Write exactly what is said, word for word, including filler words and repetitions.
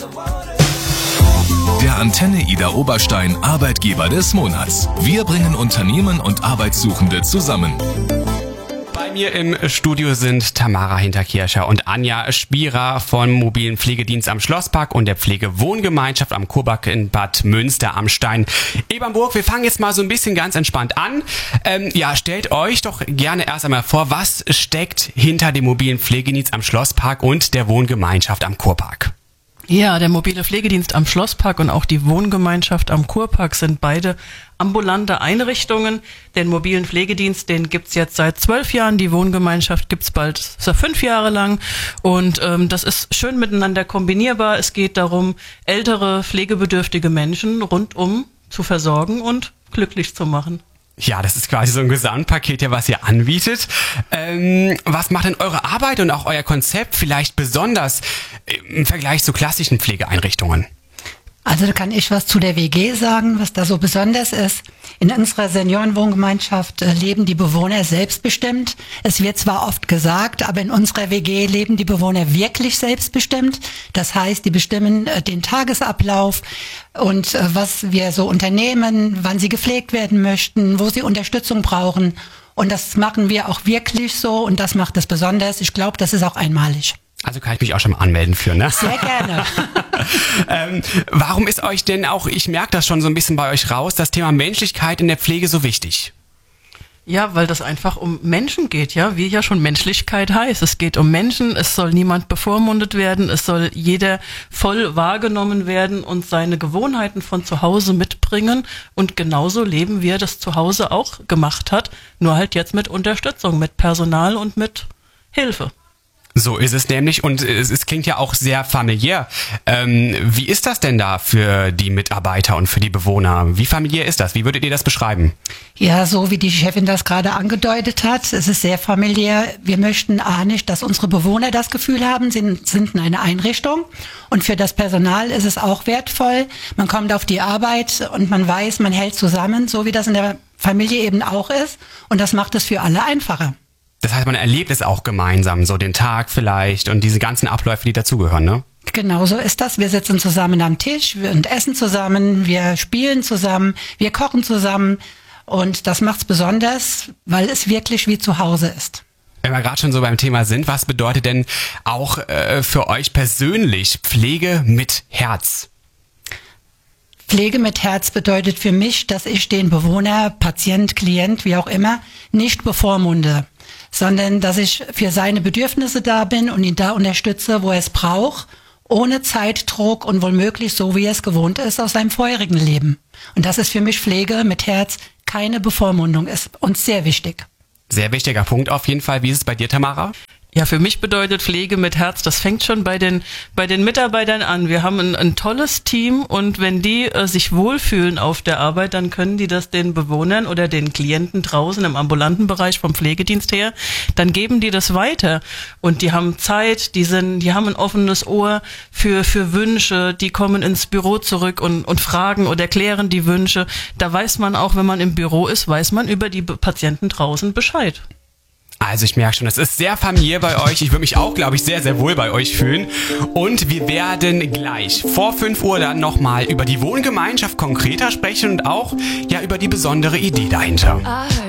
Der Antenne Ida Oberstein Arbeitgeber des Monats. Wir bringen Unternehmen und Arbeitssuchende zusammen. Bei mir im Studio sind Tamara Hinterkircher und Anja Spierer vom mobilen Pflegedienst am Schlosspark und der Pflegewohngemeinschaft am Kurpark in Bad Münster am Stein. Ebernburg, wir fangen jetzt mal so ein bisschen ganz entspannt an. Ähm, ja, stellt euch doch gerne erst einmal vor, was steckt hinter dem mobilen Pflegedienst am Schlosspark und der Wohngemeinschaft am Kurpark? Ja, der mobile Pflegedienst am Schlosspark und auch die Wohngemeinschaft am Kurpark sind beide ambulante Einrichtungen. Den mobilen Pflegedienst, den gibt's jetzt seit zwölf Jahren. Die Wohngemeinschaft gibt's bald so fünf Jahre lang. Und ähm, das ist schön miteinander kombinierbar. Es geht darum, ältere, pflegebedürftige Menschen rundum zu versorgen und glücklich zu machen. Ja, das ist quasi so ein Gesamtpaket, ja, was ihr anbietet. Ähm, was macht denn eure Arbeit und auch euer Konzept vielleicht besonders im Vergleich zu klassischen Pflegeeinrichtungen? Also da kann ich was zu der W G sagen, was da so besonders ist. In unserer Seniorenwohngemeinschaft äh, leben die Bewohner selbstbestimmt. Es wird zwar oft gesagt, aber in unserer W G leben die Bewohner wirklich selbstbestimmt. Das heißt, die bestimmen äh, den Tagesablauf und äh, was wir so unternehmen, wann sie gepflegt werden möchten, wo sie Unterstützung brauchen. Und das machen wir auch wirklich so und das macht es besonders. Ich glaube, das ist auch einmalig. Also kann ich mich auch schon mal anmelden für, ne? Sehr gerne. ähm, warum ist euch denn auch, ich merke das schon so ein bisschen bei euch raus, das Thema Menschlichkeit in der Pflege so wichtig? Ja, weil das einfach um Menschen geht, ja, wie ja schon Menschlichkeit heißt. Es geht um Menschen, es soll niemand bevormundet werden, es soll jeder voll wahrgenommen werden und seine Gewohnheiten von zu Hause mitbringen und genauso leben, wie er das zu Hause auch gemacht hat, nur halt jetzt mit Unterstützung, mit Personal und mit Hilfe. So ist es nämlich und es, es klingt ja auch sehr familiär. Ähm, wie ist das denn da für die Mitarbeiter und für die Bewohner? Wie familiär ist das? Wie würdet ihr das beschreiben? Ja, so wie die Chefin das gerade angedeutet hat, es ist sehr familiär. Wir möchten A nicht, dass unsere Bewohner das Gefühl haben, sie sind in einer Einrichtung. Und für das Personal ist es auch wertvoll. Man kommt auf die Arbeit und man weiß, man hält zusammen, so wie das in der Familie eben auch ist. Und das macht es für alle einfacher. Das heißt, man erlebt es auch gemeinsam, so den Tag vielleicht und diese ganzen Abläufe, die dazugehören, ne? Genau so ist das. Wir sitzen zusammen am Tisch und essen zusammen, wir spielen zusammen, wir kochen zusammen und das macht's besonders, weil es wirklich wie zu Hause ist. Wenn wir gerade schon so beim Thema sind, was bedeutet denn auch äh, für euch persönlich Pflege mit Herz? Pflege mit Herz bedeutet für mich, dass ich den Bewohner, Patient, Klient, wie auch immer, nicht bevormunde, sondern dass ich für seine Bedürfnisse da bin und ihn da unterstütze, wo er es braucht, ohne Zeitdruck und womöglich so, wie er es gewohnt ist aus seinem vorherigen Leben. Und das ist für mich Pflege mit Herz, keine Bevormundung, ist uns sehr wichtig. Sehr wichtiger Punkt auf jeden Fall. Wie ist es bei dir, Tamara? Ja, für mich bedeutet Pflege mit Herz, das fängt schon bei den bei den Mitarbeitern an. Wir haben ein, ein tolles Team und wenn die äh, sich wohlfühlen auf der Arbeit, dann können die das den Bewohnern oder den Klienten draußen im ambulanten Bereich vom Pflegedienst her, dann geben die das weiter und die haben Zeit, die sind, die haben ein offenes Ohr für für Wünsche, die kommen ins Büro zurück und und fragen oder klären die Wünsche. Da weiß man auch, wenn man im Büro ist, weiß man über die Patienten draußen Bescheid. Also ich merke schon, es ist sehr familiär bei euch. Ich würde mich auch, glaube ich, sehr, sehr wohl bei euch fühlen. Und wir werden gleich vor fünf Uhr dann nochmal über die Wohngemeinschaft konkreter sprechen und auch ja über die besondere Idee dahinter.